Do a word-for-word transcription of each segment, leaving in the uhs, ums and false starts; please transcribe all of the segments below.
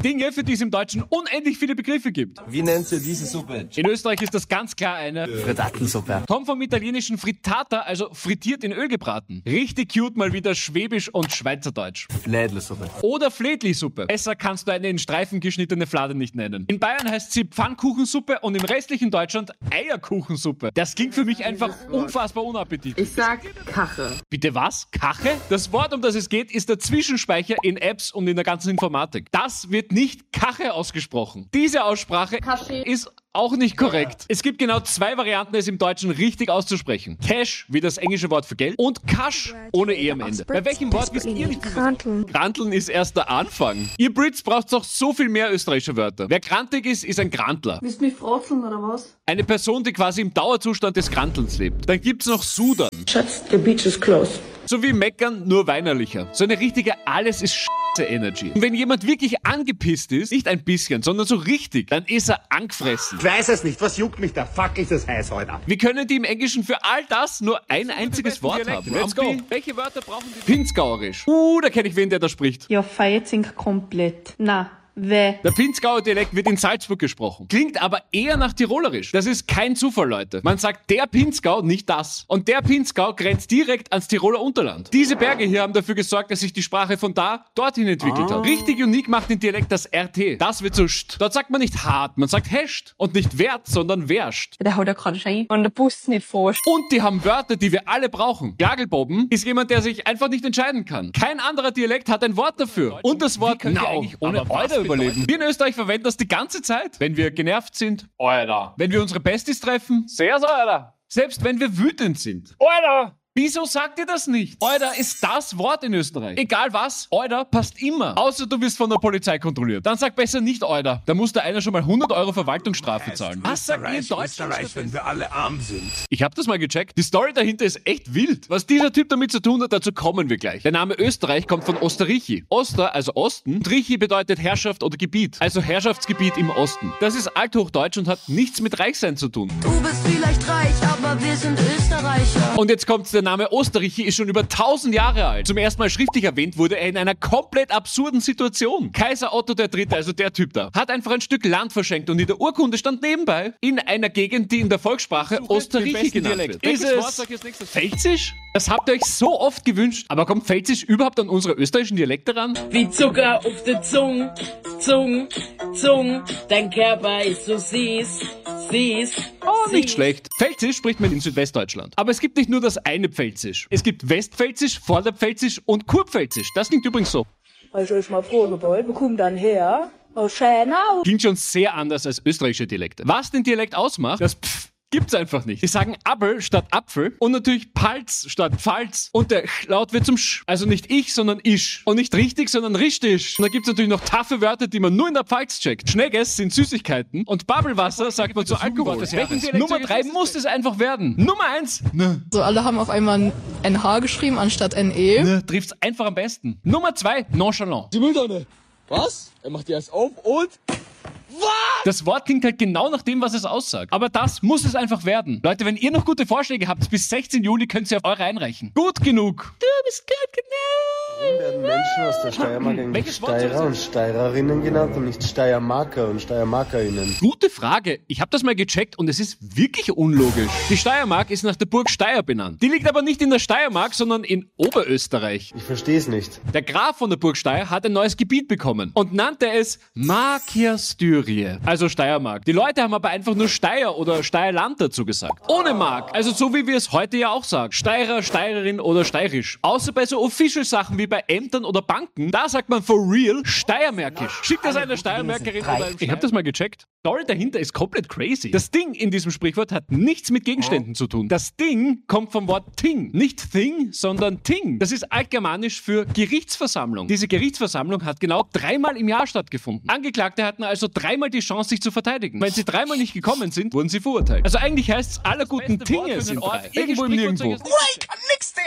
Dinge, für die es im Deutschen unendlich viele Begriffe gibt. Wie nennt ihr diese Suppe? In Österreich ist das ganz klar eine Frittatensuppe. Kommt vom italienischen Frittata, also frittiert in Öl gebraten. Richtig cute mal wieder Schwäbisch und Schweizerdeutsch. Flädlesuppe. Oder Flädli-Suppe. Besser kannst du eine in Streifen geschnittene Flade nicht nennen. In Bayern heißt sie Pfannkuchensuppe und im restlichen Deutschland Eierkuchensuppe. Das klingt für mich einfach unfassbar unappetitlich. Ich sag Kache. Bitte was? Kache? Das Wort, um das es geht, ist der Zwischenspeicher in Apps und in der ganzen Informatik. Das wird nicht Kache ausgesprochen. Diese Aussprache Kache. ist auch nicht korrekt. Es gibt genau zwei Varianten, es im Deutschen richtig auszusprechen. Cash, wie das englische Wort für Geld, und Cash, ohne E am Ende. Bei welchem Wort wisst ihr nicht? Kranteln. Kranteln ist erst der Anfang. Ihr Brits braucht doch so viel mehr österreichische Wörter. Wer grantig ist, ist ein Grantler. Willst du mich frotzeln oder was? Eine Person, die quasi im Dauerzustand des Grantelns lebt. Dann gibt's noch Sudern. Schatz, the beach is closed. So wie Meckern, nur weinerlicher. So eine richtige Alles ist Scheiße Energy. Und wenn jemand wirklich angepisst ist, nicht ein bisschen, sondern so richtig, dann ist er angefressen. Ich weiß es nicht, was juckt mich, der Fuck ist es heiß heute. Wie können die im Englischen für all das nur ein einziges Wort haben? Let's go. Welche Wörter brauchen die? Pinzgauerisch. Uh, da kenne ich wen, der da spricht. Ja, Feiertzing komplett. Na. Weh. Der Pinzgauer Dialekt wird in Salzburg gesprochen. Klingt aber eher nach Tirolerisch. Das ist kein Zufall, Leute. Man sagt der Pinzgau, nicht das. Und der Pinzgau grenzt direkt ans Tiroler Unterland. Diese Berge hier haben dafür gesorgt, dass sich die Sprache von da dorthin entwickelt ah. hat. Richtig unique macht den Dialekt das R T. Das wird so st. Dort sagt man nicht hart, man sagt hescht. Und nicht wert, sondern werscht. Der haut ja gerade Schein, wenn der Bus nicht fährt. Und die haben Wörter, die wir alle brauchen. Gagelboben ist jemand, der sich einfach nicht entscheiden kann. Kein anderer Dialekt hat ein Wort dafür. Und das Wort Nau. Ohne Euder überleben. Wir in Österreich verwenden das die ganze Zeit. Wenn wir genervt sind, Euder. Wenn wir unsere Besties treffen, sehr so, Euder. Selbst wenn wir wütend sind, Euder. Wieso sagt ihr das nicht? Euder ist das Wort in Österreich. Egal was, Euder passt immer. Außer du wirst von der Polizei kontrolliert. Dann sag besser nicht Euder. Da muss der einer schon mal hundert Euro Verwaltungsstrafe zahlen. Was sagt ihr in Deutschland? wenn wir alle arm sind. Ich habe das mal gecheckt. Die Story dahinter ist echt wild. Was dieser Typ damit zu tun hat, dazu kommen wir gleich. Der Name Österreich kommt von Osterrichi. Oster, also Osten. Und Richi bedeutet Herrschaft oder Gebiet. Also Herrschaftsgebiet im Osten. Das ist Althochdeutsch und hat nichts mit Reichsein zu tun. Du bist vielleicht reich, aber wir sind Österreicher. Und jetzt kommt der Name Osterrichi, ist schon über tausend Jahre alt. Zum ersten Mal schriftlich erwähnt wurde er in einer komplett absurden Situation. Kaiser Otto der Dritte, also der Typ da, hat einfach ein Stück Land verschenkt und in der Urkunde stand nebenbei in einer Gegend, die in der Volkssprache Osterrichi genannt wird. Ist es Pfälzisch? Das habt ihr euch so oft gewünscht. Aber kommt Pfälzisch überhaupt an unsere österreichischen Dialekte ran? Wie Zucker auf der Zunge, Zung, Zung, dein Körper ist so süß, süß. Oh, nicht schlecht. Pfälzisch spricht man in Südwestdeutschland. Aber es gibt nicht nur das eine Pfälzisch. Es gibt Westpfälzisch, Vorderpfälzisch und Kurpfälzisch. Das klingt übrigens so. Also ich mal vorgebaut, wo kommt dann her? Aus Schönau. Klingt schon sehr anders als österreichische Dialekte. Was den Dialekt ausmacht, das Pfff gibt's einfach nicht. Die sagen Abel statt Apfel und natürlich Palz statt Pfalz. Und der Ch-Laut wird zum Sch. Also nicht ich, sondern ich. Und nicht richtig, sondern richtig. Und dann gibt's natürlich noch taffe Wörter, die man nur in der Pfalz checkt. Schnegges sind Süßigkeiten und Bubbelwasser sagt man zu Alkohol. Nummer drei muss es einfach werden. Nummer eins. Ne. So, alle haben auf einmal ein H geschrieben anstatt ein E. Ne, trifft's einfach am besten. Nummer zwei, nonchalant. Die Mülltonne. Was? Er macht die erst auf und... Was? Das Wort klingt halt genau nach dem, was es aussagt. Aber das muss es einfach werden. Leute, wenn ihr noch gute Vorschläge habt, bis sechzehnten Juli könnt ihr auf eure einreichen. Gut genug. Du bist gut genug. Warum werden Menschen aus der Steiermark eigentlich Steirer und Steirerinnen genannt und nicht Steiermarker und Steiermarkerinnen? Gute Frage. Ich habe das mal gecheckt und es ist wirklich unlogisch. Die Steiermark ist nach der Burg Steyr benannt. Die liegt aber nicht in der Steiermark, sondern in Oberösterreich. Ich verstehe es nicht. Der Graf von der Burg Steyr hat ein neues Gebiet bekommen und nannte es Markierstyrie, also Steiermark. Die Leute haben aber einfach nur Steyr oder Steierland dazu gesagt. Ohne Mark, also so wie wir es heute ja auch sagen. Steirer, Steirerin oder Steirisch. Außer bei so Official-Sachen wie bei Ämtern oder Banken, da sagt man for real Steiermärkisch. Schickt das einer Steiermärkerin oder einem Ich hab das mal gecheckt. Die Story dahinter ist komplett crazy. Das Ding in diesem Sprichwort hat nichts mit Gegenständen oh. zu tun. Das Ding kommt vom Wort Ting. Nicht Thing, sondern Ting. Das ist altgermanisch für Gerichtsversammlung. Diese Gerichtsversammlung hat genau dreimal im Jahr stattgefunden. Angeklagte hatten also dreimal die Chance, sich zu verteidigen. Wenn sie dreimal nicht gekommen sind, wurden sie verurteilt. Also eigentlich heißt es, aller guten Dinge sind drei. Irgendwo im Nirgendwo. Ich kann nix, Digga,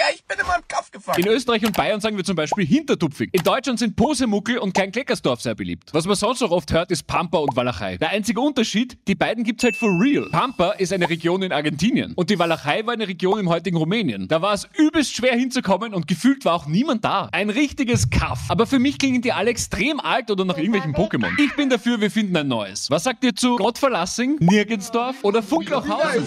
ich bin immer im Kopf gefangen. In Österreich und Bayern sagen wir zum Beispiel hintertupfig. In Deutschland sind Posemuckel und Klein-Kleckersdorf sehr beliebt. Was man sonst noch oft hört, ist Pampa und Walachei. Der einzige Unterschied, die beiden gibt's halt for real. Pampa ist eine Region in Argentinien und die Walachei war eine Region im heutigen Rumänien. Da war es übelst schwer hinzukommen und gefühlt war auch niemand da. Ein richtiges Kaff. Aber für mich klingen die alle extrem alt oder nach irgendwelchen Pokémon. Ich bin dafür, wir finden ein neues. Was sagt ihr zu Gottverlassing, Nirgensdorf oder Funklauchhausen?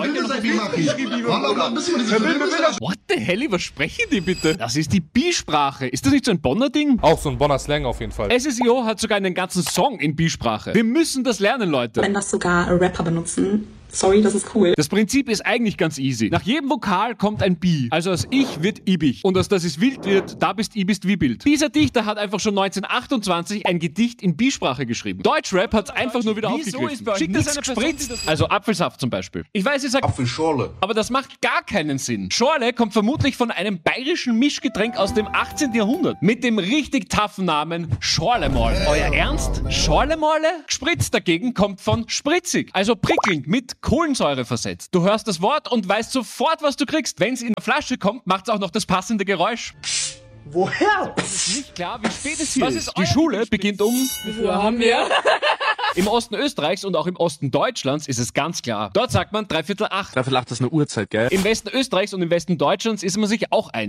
What the hell, was sprechen die bitte? Das ist die Bi-Sprache. Ist das nicht so ein Bonner Ding? Auch so ein Bonner Slang auf jeden Fall. S S I O hat sogar einen ganzen Song in Bi-Sprache. Wir müssen das lernen, Leute. Wenn das sogar Rapper benutzen, sorry, das ist cool. Das Prinzip ist eigentlich ganz easy. Nach jedem Vokal kommt ein Bi. Also aus Ich wird Ibich. Und aus Das ist wild wird Da bist I bist wie Bild. Dieser Dichter hat einfach schon neunzehnhundertachtundzwanzig ein Gedicht in Bi-Sprache geschrieben. Deutschrap hat's einfach nur wieder aufgegriffen. Schickt es eine Person, also Apfelsaft zum Beispiel. Ich weiß, ihr sagt Apfelschorle. Aber das macht gar keinen Sinn. Schorle kommt vermutlich von einem bayerischen Mischgetränk aus dem achtzehnten Jahrhundert. Mit dem richtig taffen Namen Schorlemol. Euer Ernst? Schorlemorle? Spritz dagegen kommt von spritzig. Also prickelnd mit Kohlensäure versetzt. Du hörst das Wort und weißt sofort, was du kriegst. Wenn es in der Flasche kommt, macht es auch noch das passende Geräusch. Woher? Es ist nicht klar, wie spät es hier ist. Die Schule beginnt um... Wie viel haben wir? Im Osten Österreichs und auch im Osten Deutschlands ist es ganz klar. Dort sagt man dreiviertel acht. Dreiviertel acht ist eine Uhrzeit, gell? Im Westen Österreichs und im Westen Deutschlands ist man sich auch einig.